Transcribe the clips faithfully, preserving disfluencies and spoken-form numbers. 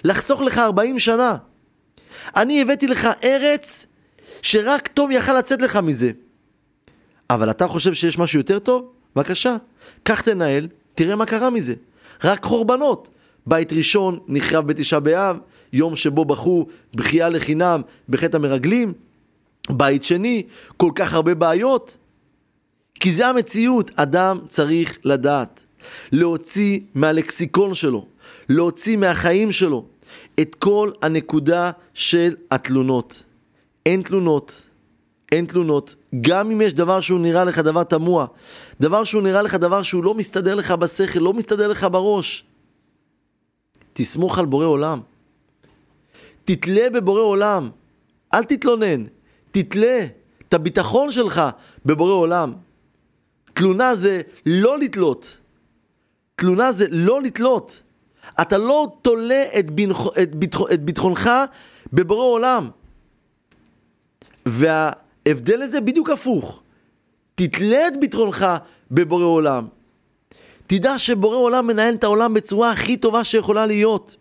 לחסוך לך ארבעים שנה. אני הבאתי לך ארץ שרק טוב יכל לצאת לך מזה. אבל אתה חושב שיש משהו יותר טוב? בבקשה, קח תנהל, תראה מה קרה מזה. רק חורבנות. בית ראשון נחרב בתשעה באב, יום שבו בחו בחייה לחינם בחטא המרגלים. בית שני, כל כך הרבה בעיות. כי זה המציאות. אדם צריך לדעת, להוציא מהלקסיקון שלו, להוציא מהחיים שלו, את כל הנקודה של התלונות. אין תלונות. אין תלונות. גם אם יש דבר שהוא נראה לך דבר תמוה, דבר שהוא נראה לך דבר שהוא לא מסתדר לך בשכל, לא מסתדר לך בראש, תסמוך על בורא עולם. תתלה בבורא עולם. אל תתלונן. תתלה את הביטחון שלך בבורא עולם. תלונה זה לא לתלות. תלונה זה לא לתלות. אתה לא תולה את, בנח... את, ביטח... את ביטחונך בבורא עולם. וההבדל הזה בדיוק הפוך. תתלה את ביטחונך בבורא עולם. תדע שבורא עולם מנהל את העולם בצורה הכי טובה שיכולה להיות.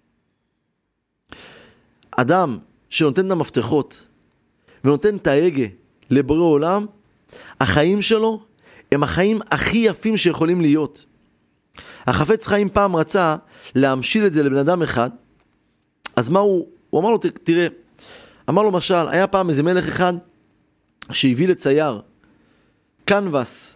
אדם שנותן את המפתחות ונותן את ההגה לבורא עולם, החיים שלו הם החיים הכי יפים שיכולים להיות. החפץ חיים פעם רצה להמשיל את זה לבן אדם אחד, אז מה הוא? הוא אמר לו, תראה, אמר לו משל, היה פעם איזה מלך אחד שהביא לצייר קנבס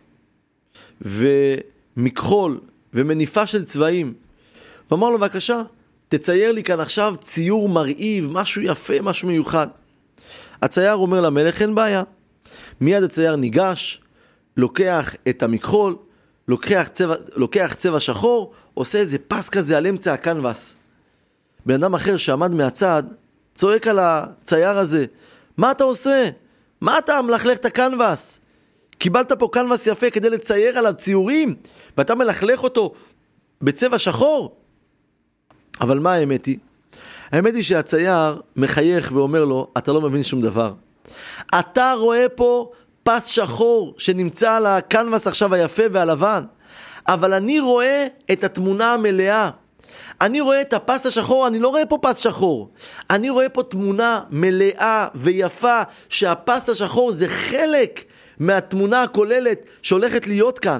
ומכחול ומניפה של צבעים, ואמר לו, בבקשה, תצייר לי כאן עכשיו ציור מרהיב, משהו יפה, משהו מיוחד. הצייר אומר למלך, אין בעיה. מיד הצייר ניגש, לוקח את המכחול, לוקח צבע, לוקח צבע שחור, עושה איזה פס כזה על אמצע הקנבס. בן אדם אחר שעמד מהצד, צועק על הצייר הזה, מה אתה עושה? מה אתה מלכלך את הקנבס? קיבלת פה קנבס יפה כדי לצייר עליו ציורים, ואתה מלכלך אותו בצבע שחור? אבל מה האמת היא? האמת היא שהצייר מחייך ואומר לו, אתה לא מבין שום דבר. אתה רואה פה פס שחור שנמצא על הקנבס עכשיו היפה והלבן, אבל אני רואה את התמונה המלאה. אני רואה את הפס השחור, אני לא רואה פה פס שחור. אני רואה פה תמונה מלאה ויפה, שהפס השחור זה חלק מהתמונה הכוללת שהולכת להיות כאן.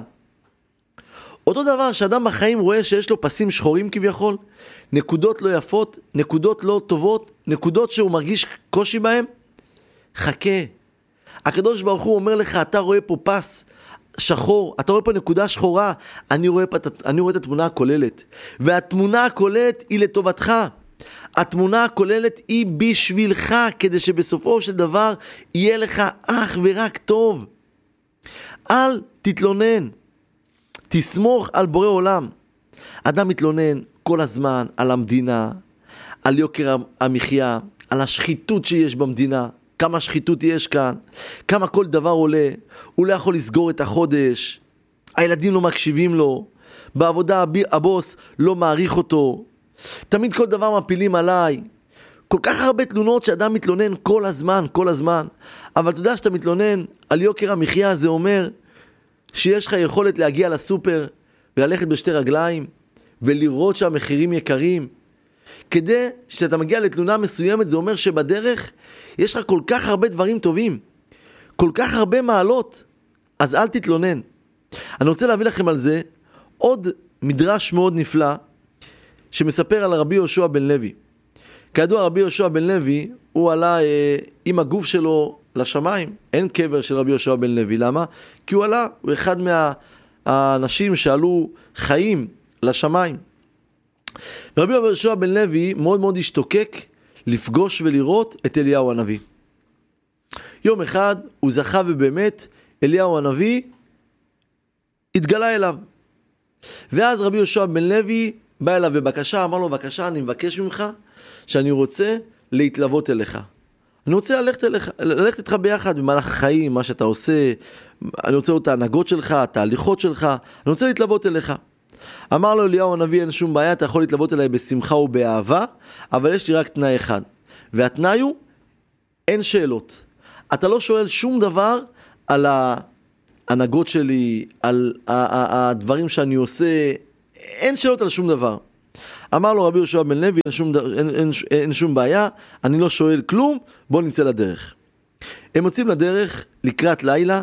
אותו דבר שאדם בחיים רואה שיש לו פסים שחורים כביכול, נקודות לא יפות, נקודות לא טובות, נקודות שהוא מרגיש קושי בהם, חכה. הקדוש ברוך הוא אומר לך, אתה רואה פה פס שחור, אתה רואה פה נקודה שחורה, אני רואה, פה, אני רואה את התמונה הכוללת, והתמונה הכוללת היא לטובתך. התמונה הכוללת היא בשבילך, כדי שבסופו של דבר יהיה לך אך ורק טוב. אל תתלונן, תסמוך על בורא עולם. אדם מתלונן כל הזמן על המדינה, על יוקר המחיה, על השחיתות שיש במדינה, כמה שחיתות יש כאן, כמה כל דבר עולה, הוא לא יכול לסגור את החודש, הילדים לא מקשיבים לו, בעבודה הבוס לא מעריך אותו, תמיד כל דבר מפילים עליי, כל כך הרבה תלונות שאדם מתלונן כל הזמן, כל הזמן. אבל אתה יודע שאתה מתלונן על יוקר המחיה, זה אומר שיש לך יכולת להגיע לסופר וללכת בשתי רגליים ולראות שהמחירים יקרים. כדי שאתה מגיע לתלונה מסוימת, זה אומר שבדרך יש לך כל כך הרבה דברים טובים, כל כך הרבה מעלות, אז אל תתלונן. אני רוצה להביא לכם על זה עוד מדרש מאוד נפלא, שמספר על רבי יהושע בן לוי. כידוע, רבי יהושע בן לוי, הוא עלה אה, עם הגוף שלו לשמיים. אין קבר של רבי יהושע בן לוי. למה? כי הוא עלה, הוא אחד מהאנשים שעלו חיים לשמיים. ורבי יהושע בן לוי מאוד מאוד השתוקק לפגוש ולראות את אליהו הנביא. יום אחד הוא זכה, ובאמת אליהו הנביא התגלה אליו. ואז רבי יהושע בן לוי בא אליו בבקשה, אמר לו, בבקשה, אני מבקש ממך שאני רוצה להתלוות אליך. אני רוצה ללכת, אליך, ללכת איתך ביחד במהלך החיים, מה שאתה עושה, אני רוצה לראות את ההנהגות שלך, את ההליכות שלך, אני רוצה להתלוות אליך. אמר לו אליהו הנביא, אין שום בעיה, אתה יכול להתלוות אליי בשמחה ובאהבה, אבל יש לי רק תנאי אחד. והתנאי הוא, אין שאלות. אתה לא שואל שום דבר על ההנהגות שלי, על הדברים שאני עושה, אין שאלות על שום דבר. אמר לו רבי יהושע בן לוי, אין שום, אין, אין, אין שום בעיה, אני לא שואל כלום, בוא נצא לדרך. הם יוצאים לדרך לקראת לילה,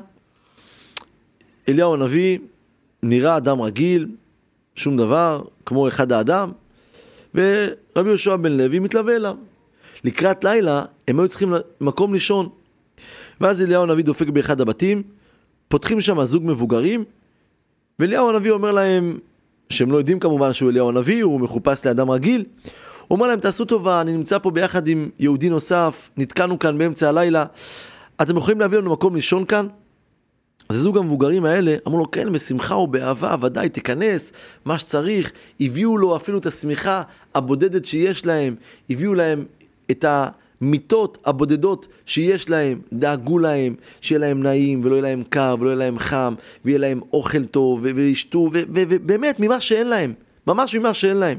אליהו הנביא נראה אדם רגיל, שום דבר, כמו אחד האדם, ורבי יהושע בן לוי מתלווה אליו. לקראת לילה הם היו צריכים מקום לישון, ואז אליהו הנביא דופק באחד הבתים, פותחים שם זוג מבוגרים, ואליהו הנביא אומר להם, שהם לא יודעים כמובן שהוא אליהו הנביא, הוא מחופש לאדם רגיל, הוא אומר להם, תעשו טובה, אני נמצא פה ביחד עם יהודי נוסף, נתקענו כאן באמצע הלילה, אתם יכולים להביא לנו מקום לישון כאן? אז הזוג המבוגרים האלה אמרו לו, כן, בשמחה ובאהבה, ודאי, תיכנס, מה שצריך. הביאו לו אפילו את השמיכה הבודדת שיש להם, הביאו להם את המיטות הבודדות שיש להם, דאגו להם, שיהיה להם נעים, ולא יהיה להם קר, ולא יהיה להם חם, ויהיה להם אוכל טוב, וישתו, ובאמת, ממה שאין להם, ממש ממה שאין להם.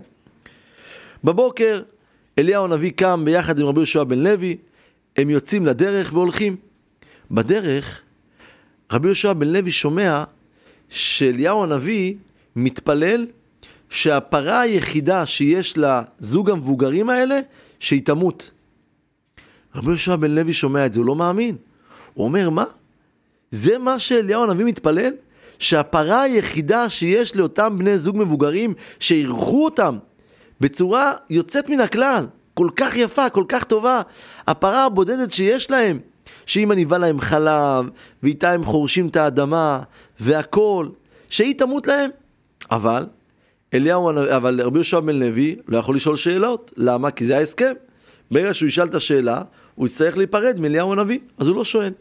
בבוקר, אליהו הנביא קם ביחד עם רבי יהושע בן לוי, הם יוצאים לדרך והולכים. בדרך, רבי יהושע בן לוי שומע שאליהו הנביא מתפלל שהפרה היחידה שיש לזוג המבוגרים האלה, שהיא תמות. רבי יהושע בן לוי שומע את זה, הוא לא מאמין. הוא אומר, מה? זה מה שאליהו הנביא מתפלל? שהפרה היחידה שיש לאותם בני זוג מבוגרים, שירחו אותם בצורה יוצאת מן הכלל, כל כך יפה, כל כך טובה, הפרה הבודדת שיש להם, שהיא מניבה להם חלב, ואיתה הם חורשים את האדמה, והכל, שהיא תמות להם. אבל, אליהו, אבל רבי יהושע בן לוי לא יכול לשאול שאלות. למה? כי זה ההסכם. ברגע שהוא ישאל את השאלה, הוא יצטרך להיפרד מאליהו הנביא, אז הוא לא שואל.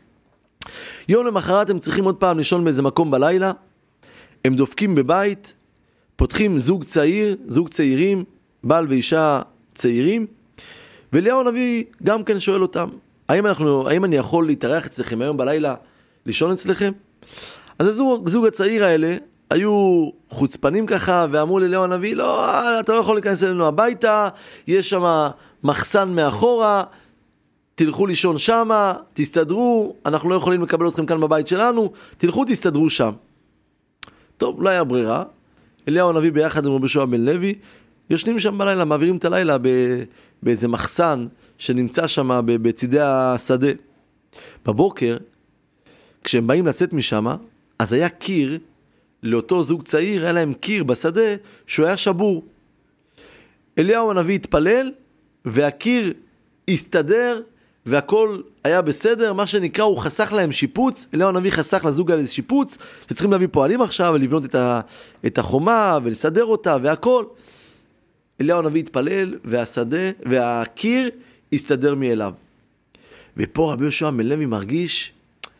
יום למחרת הם צריכים עוד פעם לישון באיזה מקום בלילה, הם דופקים בבית, פותחים זוג צעיר, זוג צעירים, בעל ואישה צעירים, ואליהו הנביא גם כן שואל אותם, האם, אנחנו, האם אני יכול להתארח אצלכם היום בלילה, לישון אצלכם? אז הזוג, זוג הצעיר האלה היו חוצפנים ככה, ואמרו לאליהו הנביא, לא, אתה לא יכול להיכנס אלינו הביתה, יש שם מחסן מאחורה, תלכו לישון שמה, תסתדרו, אנחנו לא יכולים לקבל אתכם כאן בבית שלנו, תלכו תסתדרו שם. טוב, לא היה ברירה, אליהו הנביא ביחד עם רבי יהושע בן לוי, יושנים שם בלילה, מעבירים את הלילה באיזה מחסן שנמצא שם בצידי השדה. בבוקר, כשהם באים לצאת משם, אז היה קיר, לאותו זוג צעיר, היה להם קיר בשדה שהוא היה שבור. אליהו הנביא התפלל, והקיר הסתדר, והכל היה בסדר, מה שנקרא, הוא חסך להם שיפוץ, אליהו הנביא חסך לזוג האלה שיפוץ, שצריכים להביא פועלים עכשיו, ולבנות את, ה, את החומה, ולסדר אותה, והכל. אליהו הנביא התפלל, והשדה, והקיר הסתדר מאליו. ופה רבי יהושע בן לוי מרגיש,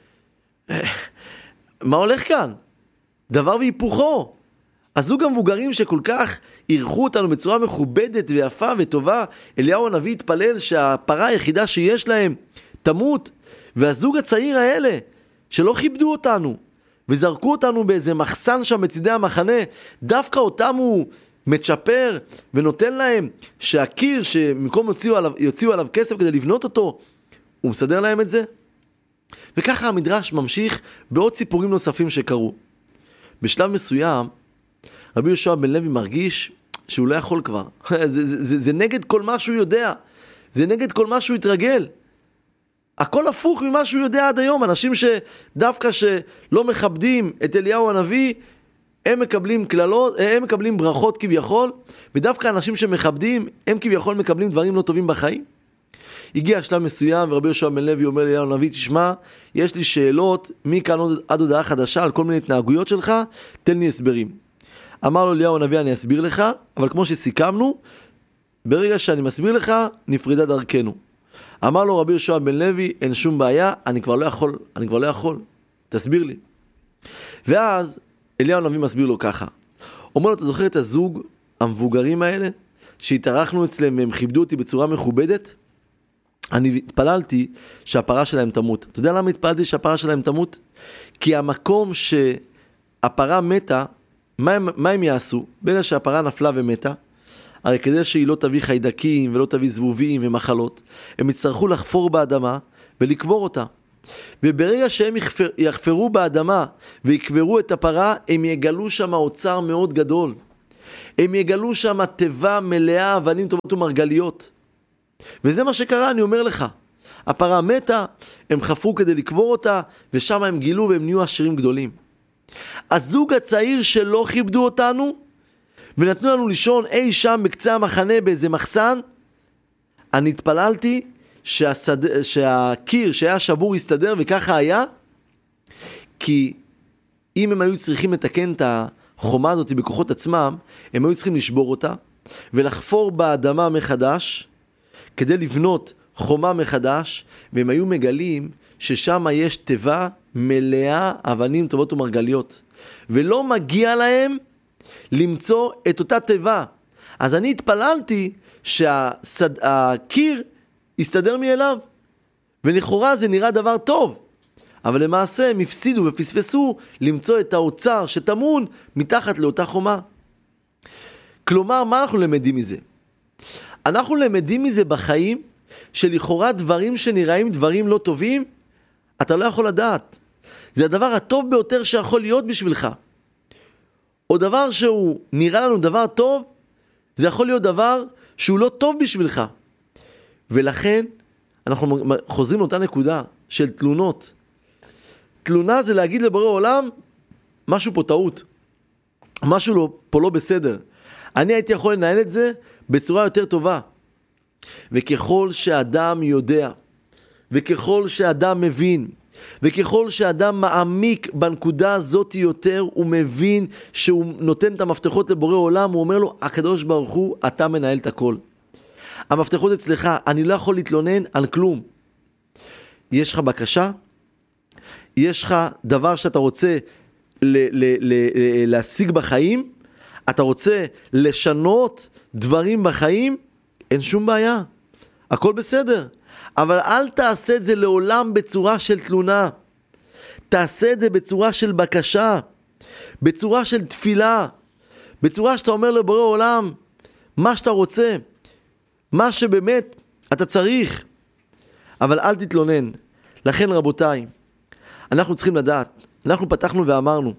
מה הולך כאן? דבר והיפוכו. הזוג המבוגרים שכל כך אירחו אותנו בצורה מכובדת ויפה וטובה, אליהו הנביא התפלל שהפרה היחידה שיש להם תמות, והזוג הצעיר האלה שלא כיבדו אותנו וזרקו אותנו באיזה מחסן שם בצדי המחנה, דווקא אותם הוא מצ'פר ונותן להם שהקיר שמקום יוציאו עליו, יוציאו עליו כסף כדי לבנות אותו, הוא מסדר להם את זה. וככה המדרש ממשיך בעוד סיפורים נוספים שקרו. בשלב מסוים רבי יהושע בן לוי מרגיש שהוא לא יכול כבר. זה, זה, זה, זה נגד כל מה שהוא יודע. זה נגד כל מה שהוא התרגל. הכל הפוך ממה שהוא יודע עד היום. אנשים שדווקא שלא מכבדים את אליהו הנביא, הם מקבלים כללות, הם מקבלים ברכות כביכול, ודווקא אנשים שמכבדים, הם כביכול מקבלים דברים לא טובים בחיים. הגיע שלב מסוים, ורבי יהושע בן לוי אומר לאליהו הנביא, תשמע, יש לי שאלות מכאן עד הודעה חדשה על כל מיני התנהגויות שלך, תן לי הסברים. אמר לו אליהו הנביא, אני אסביר לך, אבל כמו שסיכמנו, ברגע שאני מסביר לך, נפרדה דרכנו. אמר לו רבי יהושע בן לוי, אין שום בעיה, אני כבר לא יכול, אני כבר לא יכול, תסביר לי. ואז אליהו הנביא מסביר לו ככה, אומר לו, אתה זוכר את הזוג המבוגרים האלה, שהתארחנו אצלם והם כיבדו אותי בצורה מכובדת? אני התפללתי שהפרה שלהם תמות. אתה יודע למה התפללתי שהפרה שלהם תמות? כי המקום שהפרה מתה, מה הם, מה הם יעשו? ברגע שהפרה נפלה ומתה, הרי כדי שהיא לא תביא חיידקים ולא תביא זבובים ומחלות, הם יצטרכו לחפור באדמה ולקבור אותה. וברגע שהם יחפר, יחפרו באדמה ויקברו את הפרה, הם יגלו שם אוצר מאוד גדול. הם יגלו שם תיבה מלאה אבנים טובות ומרגליות. וזה מה שקרה, אני אומר לך. הפרה מתה, הם חפרו כדי לקבור אותה, ושם הם גילו והם נהיו עשירים גדולים. הזוג הצעיר שלא כיבדו אותנו, ונתנו לנו לישון אי שם בקצה המחנה באיזה מחסן, אני התפללתי שהשד... שהקיר שהיה שבור יסתדר, וככה היה, כי אם הם היו צריכים לתקן את החומה הזאת בכוחות עצמם, הם היו צריכים לשבור אותה, ולחפור באדמה מחדש, כדי לבנות חומה מחדש, והם היו מגלים ששם יש תיבה מלאה אבנים טובות ומרגליות, ולא מגיע להם למצוא את אותה תיבה. אז אני התפללתי שהקיר יסתדר מאליו, ולכאורה זה נראה דבר טוב, אבל למעשה הם הפסידו ופספסו למצוא את האוצר שטמון מתחת לאותה חומה. כלומר, מה אנחנו למדים מזה? אנחנו למדים מזה בחיים, שלכאורה דברים שנראים דברים לא טובים, אתה לא יכול לדעת. זה הדבר הטוב ביותר שיכול להיות בשבילך. או דבר שהוא נראה לנו דבר טוב, זה יכול להיות דבר שהוא לא טוב בשבילך. ולכן אנחנו חוזרים לאותה נקודה של תלונות. תלונה זה להגיד לבורא עולם, משהו פה טעות. משהו לא, פה לא בסדר. אני הייתי יכול לנהל את זה בצורה יותר טובה. וככל שאדם יודע, וככל שאדם מבין, וככל שאדם מעמיק בנקודה הזאת יותר, הוא מבין שהוא נותן את המפתחות לבורא עולם, הוא אומר לו, הקדוש ברוך הוא, אתה מנהל את הכל. המפתחות אצלך, אני לא יכול להתלונן על כלום. יש לך בקשה? יש לך דבר שאתה רוצה ל- ל- ל- להשיג בחיים? אתה רוצה לשנות דברים בחיים? אין שום בעיה. הכל בסדר. אבל אל תעשה את זה לעולם בצורה של תלונה. תעשה את זה בצורה של בקשה. בצורה של תפילה. בצורה שאתה אומר לבורא עולם, מה שאתה רוצה. מה שבאמת אתה צריך. אבל אל תתלונן. לכן רבותיי, אנחנו צריכים לדעת. אנחנו פתחנו ואמרנו,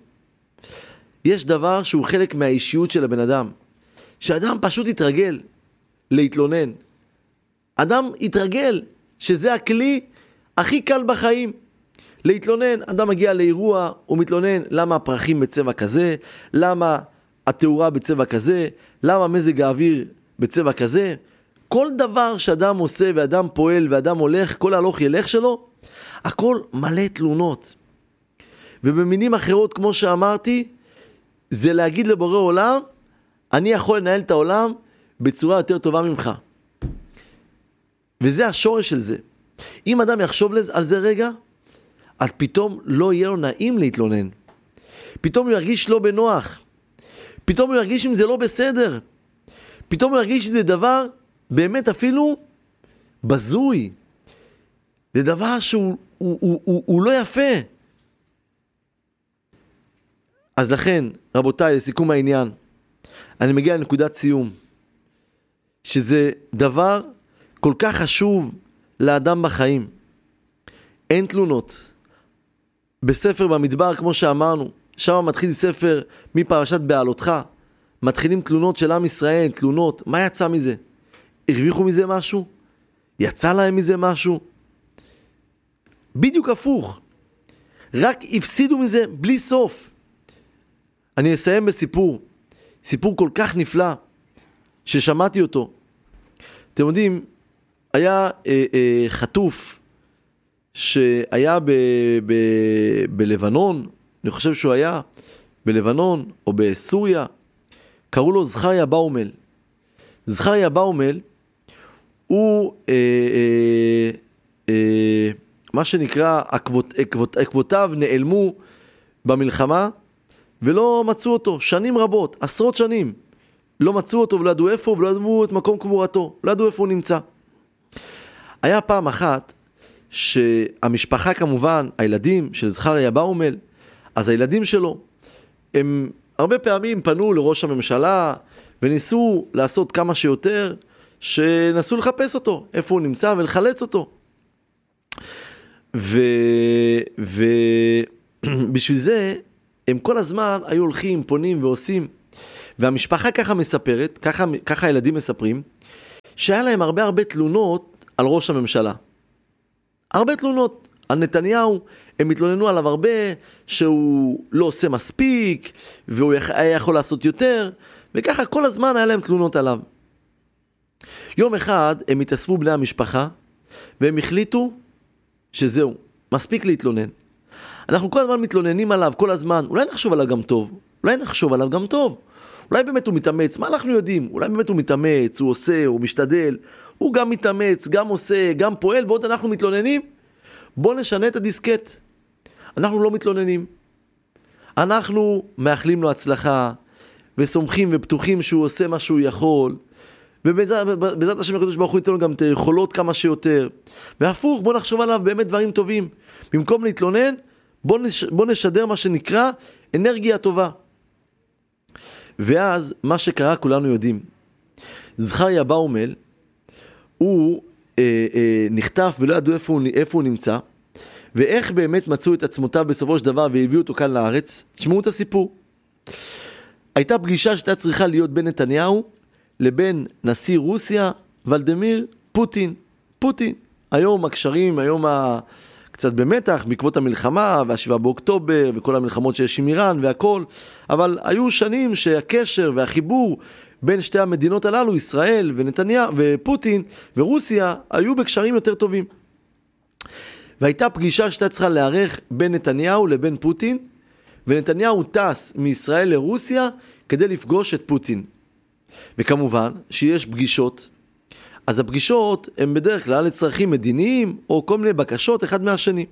יש דבר שהוא חלק מהאישיות של הבן אדם. שאדם פשוט יתרגל להתלונן. אדם יתרגל שזה הכלי הכי קל בחיים. להתלונן, אדם מגיע לאירוע, הוא מתלונן למה הפרחים בצבע כזה, למה התאורה בצבע כזה, למה מזג האוויר בצבע כזה. כל דבר שאדם עושה ואדם פועל ואדם הולך, כל ההלוך ילך שלו, הכל מלא תלונות. ובמינים אחרות, כמו שאמרתי, זה להגיד לבורא עולם, אני יכול לנהל את העולם בצורה יותר טובה ממך. וזה השורש של זה. אם אדם יחשוב על זה רגע, אז פתאום לא יהיה לו נעים להתלונן. פתאום הוא ירגיש לא בנוח. פתאום הוא ירגיש אם זה לא בסדר. פתאום הוא ירגיש שזה דבר באמת אפילו בזוי. זה דבר שהוא הוא, הוא, הוא, הוא לא יפה. אז לכן, רבותיי, לסיכום העניין, אני מגיע לנקודת סיום, שזה דבר כל כך חשוב לאדם בחיים. אין תלונות. בספר במדבר, כמו שאמרנו, שם מתחיל ספר מפרשת בעלותך, מתחילים תלונות של עם ישראל, תלונות. מה יצא מזה? הרוויחו מזה משהו? יצא להם מזה משהו? בדיוק הפוך. רק הפסידו מזה בלי סוף. אני אסיים בסיפור, סיפור כל כך נפלא, ששמעתי אותו. אתם יודעים, היה אה, אה, חטוף, שהיה ב, ב, בלבנון, אני חושב שהוא היה בלבנון או בסוריה, קראו לו זכריה באומל. זכריה באומל, הוא אה, אה, אה, מה שנקרא, עקבות, עקבות, עקבותיו נעלמו במלחמה, ולא מצאו אותו, שנים רבות, עשרות שנים. לא מצאו אותו ולא ידעו איפה, ולא ידעו את מקום קבורתו, לא ידעו איפה הוא נמצא. היה פעם אחת, שהמשפחה כמובן, הילדים של זכריה באומל, אז הילדים שלו, הם הרבה פעמים פנו לראש הממשלה, וניסו לעשות כמה שיותר, שנסו לחפש אותו, איפה הוא נמצא, ולחלץ אותו. ובשביל זה, הם כל הזמן היו הולכים, פונים ועושים. והמשפחה ככה מספרת, ככה, ככה הילדים מספרים, שהיה להם הרבה הרבה תלונות על ראש הממשלה. הרבה תלונות על נתניהו, הם התלוננו עליו הרבה, שהוא לא עושה מספיק, והוא היה יכול לעשות יותר, וככה כל הזמן היה להם תלונות עליו. יום אחד הם התאספו בני המשפחה, והם החליטו שזהו, מספיק להתלונן. אנחנו כל הזמן מתלוננים עליו, כל הזמן, אולי נחשוב עליו גם טוב, אולי נחשוב עליו גם טוב, אולי באמת הוא מתאמץ, מה אנחנו יודעים? אולי באמת הוא מתאמץ, הוא עושה, הוא משתדל, הוא גם מתאמץ, גם עושה, גם פועל, ועוד אנחנו מתלוננים. בואו נשנה את הדיסקט. אנחנו לא מתלוננים. אנחנו מאחלים לו הצלחה, וסומכים ובטוחים שהוא עושה מה שהוא יכול, ובעזרת השם הקדוש ברוך הוא ייתן לו גם את היכולות כמה שיותר. והפוך, בואו נחשוב עליו באמת דברים טובים. במקום להתלונן, בואו נש... בוא נשדר מה שנקרא אנרגיה טובה. ואז מה שקרה כולנו יודעים. זכריה באומל, הוא אה, אה, נחטף ולא ידעו איפה הוא, איפה הוא נמצא, ואיך באמת מצאו את עצמותיו בסופו של דבר והביאו אותו כאן לארץ. תשמעו את הסיפור. הייתה פגישה שהייתה צריכה להיות בין נתניהו לבין נשיא רוסיה, ולדימיר פוטין. פוטין. היום הקשרים, היום ה... קצת במתח, בעקבות המלחמה והשבעה באוקטובר וכל המלחמות שיש עם איראן והכל, אבל היו שנים שהקשר והחיבור בין שתי המדינות הללו, ישראל ונתניהו ופוטין ורוסיה, היו בקשרים יותר טובים. והייתה פגישה שהייתה צריכה להיערך בין נתניהו לבין פוטין, ונתניהו טס מישראל לרוסיה כדי לפגוש את פוטין. וכמובן שיש פגישות, אז הפגישות הן בדרך כלל לצרכים מדיניים או כל מיני בקשות אחד מהשני.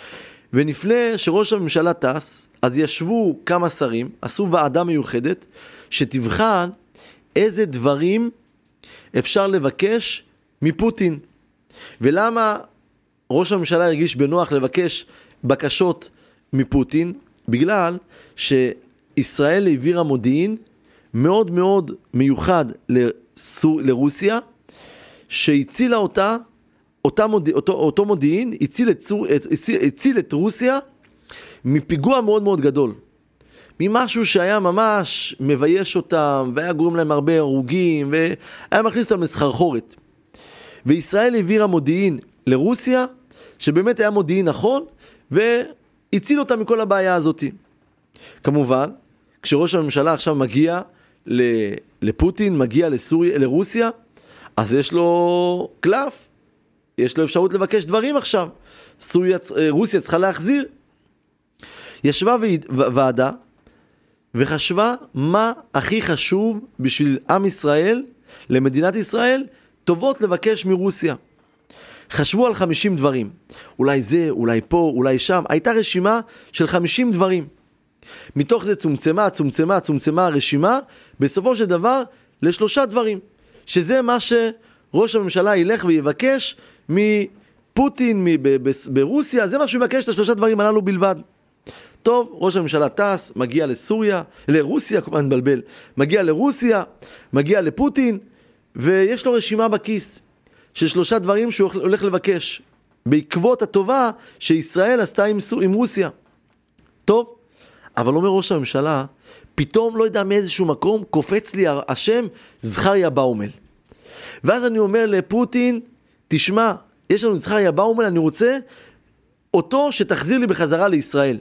ולפני שראש הממשלה טס, אז ישבו כמה שרים, עשו ועדה מיוחדת שתבחן איזה דברים אפשר לבקש מפוטין. ולמה ראש הממשלה הרגיש בנוח לבקש בקשות מפוטין? בגלל שישראל העבירה מודיעין מאוד מאוד מיוחד לסור, לרוסיה, שהצילה אותה, אותה מודיע, אותו, אותו מודיעין, הציל את, סור, הציל, הציל את רוסיה מפיגוע מאוד מאוד גדול. ממשהו שהיה ממש מבייש אותם, והיה גורם להם הרבה הרוגים, והיה מכניס אותם לסחרחורת. וישראל העבירה מודיעין לרוסיה, שבאמת היה מודיעין נכון, והציל אותם מכל הבעיה הזאת. כמובן, כשראש הממשלה עכשיו מגיע לפוטין, מגיע לסוריה, לרוסיה, אז יש לו קלף, יש לו אפשרות לבקש דברים עכשיו. סוריה, רוסיה צריכה להחזיר. ישבה ועדה וחשבה מה הכי חשוב בשביל עם ישראל, למדינת ישראל, טובות לבקש מרוסיה. חשבו על חמישים דברים. אולי זה, אולי פה, אולי שם. הייתה רשימה של חמישים דברים. מתוך זה צומצמה, צומצמה, צומצמה הרשימה, בסופו של דבר לשלושה דברים. שזה מה שראש הממשלה ילך ויבקש מפוטין, ברוסיה, זה מה שהוא יבקש את השלושה דברים הללו בלבד. טוב, ראש הממשלה טס, מגיע לסוריה, לרוסיה, כמובן נבלבל, מגיע לרוסיה, מגיע לפוטין, ויש לו רשימה בכיס של שלושה דברים שהוא הולך לבקש, בעקבות הטובה שישראל עשתה עם, עם רוסיה. טוב, אבל אומר ראש הממשלה, פתאום לא יודע מאיזשהו מקום, קופץ לי השם זכריה באומל. ואז אני אומר לפוטין, תשמע, יש לנו זכריה באומל, אני רוצה אותו שתחזיר לי בחזרה לישראל.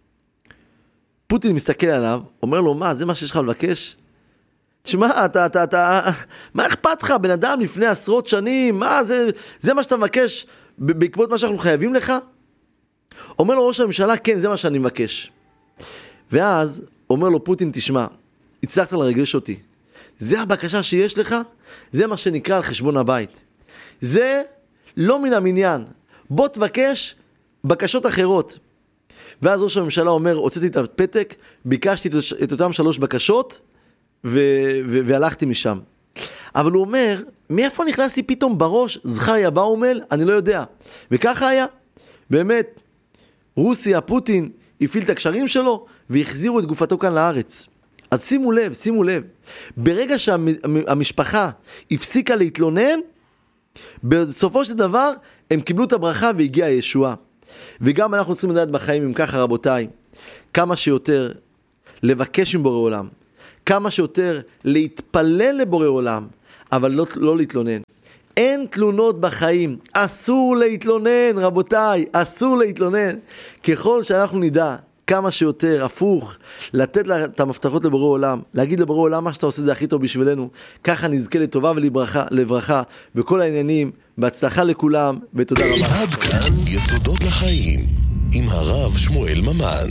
פוטין מסתכל עליו, אומר לו, מה, זה מה שיש לך לבקש? תשמע, אתה, אתה, אתה, מה אכפת לך, בן אדם לפני עשרות שנים, מה, זה, זה מה שאתה מבקש בעקבות מה שאנחנו חייבים לך? אומר לו ראש הממשלה, כן, זה מה שאני מבקש. ואז אומר לו פוטין, תשמע, הצלחת לרגש אותי. זה הבקשה שיש לך, זה מה שנקרא על חשבון הבית. זה לא מן המניין. בוא תבקש בקשות אחרות. ואז ראש הממשלה אומר, הוצאתי את הפתק, ביקשתי את אותם שלוש בקשות, ו- ו- והלכתי משם. אבל הוא אומר, מאיפה נכנסתי פתאום בראש זכריה באומל? אני לא יודע. וככה היה. באמת, רוסיה, פוטין, הפעיל את הקשרים שלו, והחזירו את גופתו כאן לארץ. אז שימו לב, שימו לב. ברגע שהמשפחה הפסיקה להתלונן, בסופו של דבר, הם קיבלו את הברכה והגיעה הישועה. וגם אנחנו צריכים לדעת בחיים, אם ככה רבותיי, כמה שיותר לבקש עם בורא עולם, כמה שיותר להתפלל לבורא עולם, אבל לא, לא להתלונן. אין תלונות בחיים, אסור להתלונן, רבותיי, אסור להתלונן. ככל שאנחנו נדע כמה שיותר הפוך, לתת את המפתחות לבורא עולם, להגיד לבורא עולם מה שאתה עושה זה הכי טוב בשבילנו, ככה נזכה לטובה ולברכה, לברכה בכל העניינים, בהצלחה לכולם, ותודה רבה. עד כאן יסודות לחיים, עם הרב שמואל ממן.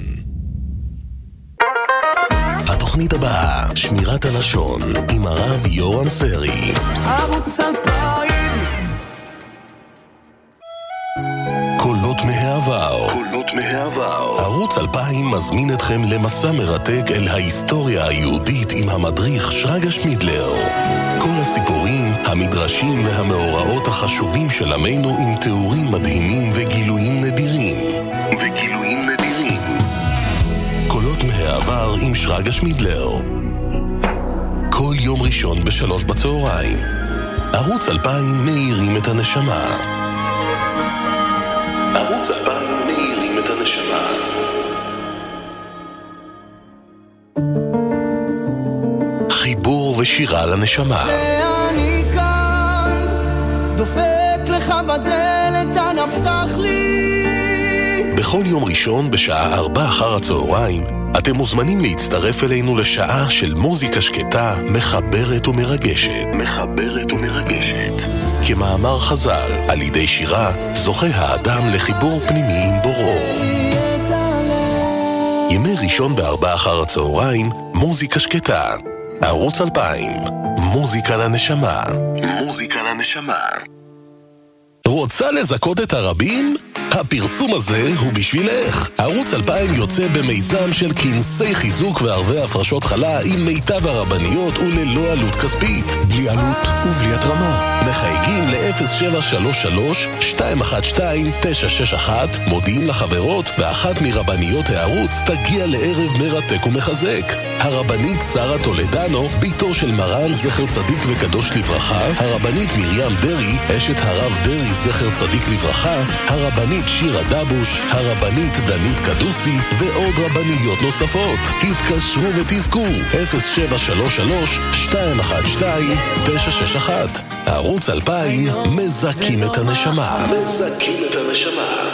התוכנית הבאה, שמירת הלשון, עם הרב יורם סרי. ערוץ אלפיים. קולות מהעבר. קולות מהעבר. ערוץ אלפיים מזמין אתכם למסע מרתק אל ההיסטוריה היהודית עם המדריך שרגא שמידלר. כל הסיפורים, המדרשים והמאורעות החשובים של עמנו עם תיאורים מדהימים וגילויים נדירים. וגילויים נדירים. קולות מהעבר עם שרגא שמידלר. כל יום ראשון בשלוש בצהריים. ערוץ אלפיים מאירים את הנשמה. ערוץ אלפיים מאירים את הנשמה. חיבור ושירה לנשמה. ואני כאן, דופק לך בדלת, אנא פתח לי. בכל יום ראשון בשעה ארבע אחר הצהריים אתם מוזמנים להצטרף אלינו לשעה של מוזיקה שקטה, מחברת ומרגשת. מחברת ומרגשת. כמאמר חז"ל, על ידי שירה זוכה האדם לחיבור פנימי עם בוראו. ימי ראשון בארבע אחר הצהריים, מוזיקה שקטה. ערוץ אלפיים, מוזיקה לנשמה. מוזיקה לנשמה. רוצה לזכות את הרבים? הפרסום הזה הוא בשבילך. ערוץ אלפיים יוצא במיזם של כנסי חיזוק וערבי הפרשות חלה עם מיטב הרבניות וללא עלות כספית. בלי עלות ובלי התרמה. מחייגים ל-אפס שבע שלוש שלוש שתיים אחת שתיים תשע שש אחת, מודיעים לחברות, ואחת מרבניות הערוץ תגיע לערב מרתק ומחזק. הרבנית שרה טולדנו, ביתו של מרן זכר צדיק וקדוש לברכה, הרבנית מרים דרי, אשת הרב דרי זכר צדיק לברכה, הרבנית שירה דבוש, הרבנית דנית קדוסי ועוד רבניות נוספות. התקשרו ותזכו אפס שבע שלוש שלוש שתיים אחת שתיים תשע שש אחת. ערוץ אלפיים מזכים את הנשמה. מזכים את הנשמה.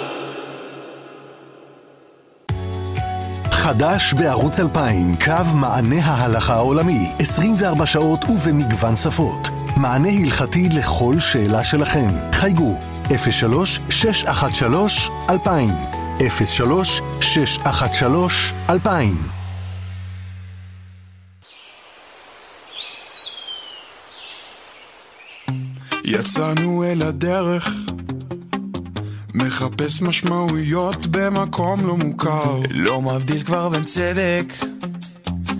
חדש בערוץ אלפיים, קו מענה ההלכה העולמי, עשרים וארבע שעות ובמגוון שפות. מענה הלכתי לכל שאלה שלכם. חייגו אפס שלוש שש אחת שלוש אלפיים, אפס שלוש שש אחת שלוש אלפיים. יצאנו אל הדרך, מחפש משמעויות במקום לא מוכר, לא מבדיל כבר בין צדק